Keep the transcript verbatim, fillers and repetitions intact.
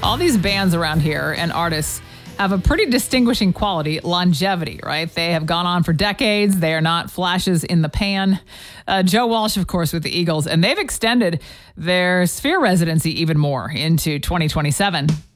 All these bands around here and artists have a pretty distinguishing quality, longevity, right? They have gone on for decades. They are not flashes in the pan. Uh, Joe Walsh, of course, with the Eagles, and they've extended their Sphere residency even more into twenty twenty-seven.